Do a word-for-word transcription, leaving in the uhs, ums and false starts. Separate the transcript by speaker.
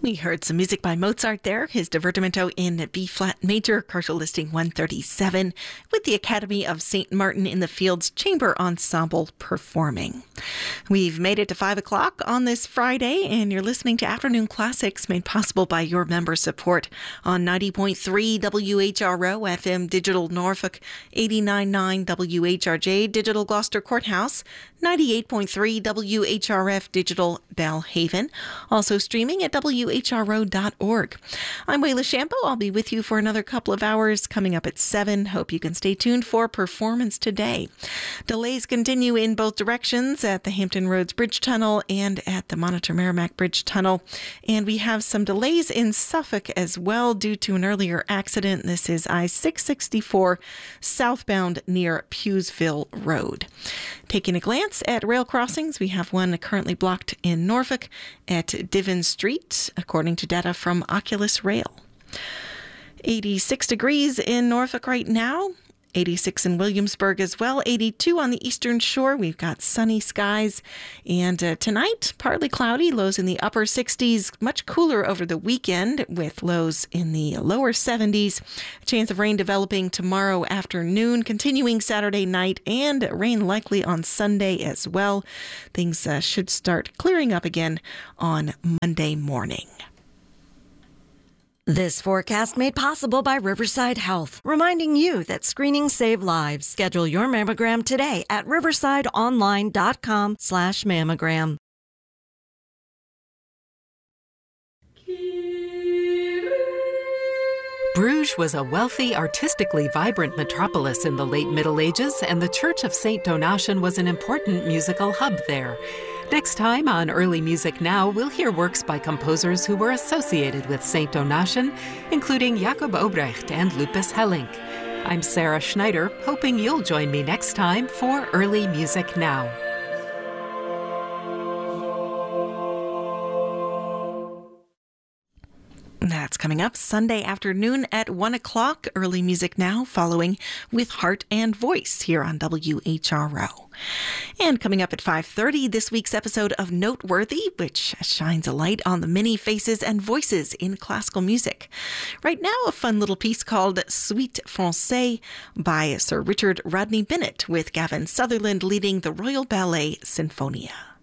Speaker 1: We heard some music by Mozart there, his Divertimento in B-flat major, partial listing one thirty-seven, with the Academy of Saint Martin in the Fields Chamber Ensemble performing. We've made it to five o'clock on this Friday, and you're listening to Afternoon Classics, made possible by your member support on ninety point three W H R O F M Digital Norfolk, eighty-nine point nine W H R J Digital Gloucester Courthouse, ninety-eight point three W H R F Digital Belhaven, also streaming at W H R O dot org. I'm Wayla Shampo. I'll be with you for another couple of hours coming up at seven. Hope you can stay tuned for Performance Today. Delays continue in both directions at the Hampton Roads Bridge Tunnel and at the Monitor Merrimack Bridge Tunnel. And we have some delays in Suffolk as well due to an earlier accident. This is I six sixty-four southbound near Pewsville Road. Taking a glance at rail crossings, we have one currently blocked in Norfolk at Diven Street, according to data from Oculus Rail. eighty-six degrees in Norfolk right now. eighty-six in Williamsburg as well. eighty-two on the eastern shore. We've got sunny skies. And uh, tonight, partly cloudy, lows in the upper sixties. Much cooler over the weekend with lows in the lower seventies. A chance of rain developing tomorrow afternoon, continuing Saturday night, and rain likely on Sunday as well. Things uh, should start clearing up again on Monday morning.
Speaker 2: This forecast made possible by Riverside Health, reminding you that screenings save lives. Schedule your mammogram today at riversideonline.com slash mammogram.
Speaker 3: Bruges was a wealthy, artistically vibrant metropolis in the late Middle Ages, and the Church of Saint Donatian was an important musical hub there. Next time on Early Music Now, we'll hear works by composers who were associated with Saint Donatian, including Jacob Obrecht and Lupus Hellink. I'm Sarah Schneider, hoping you'll join me next time for Early Music Now.
Speaker 1: That's coming up Sunday afternoon at one o'clock. Early Music Now, following with Heart and Voice here on W H R O. And coming up at five thirty, this week's episode of Noteworthy, which shines a light on the many faces and voices in classical music. Right now, a fun little piece called Suite Francais by Sir Richard Rodney Bennett, with Gavin Sutherland leading the Royal Ballet Sinfonia.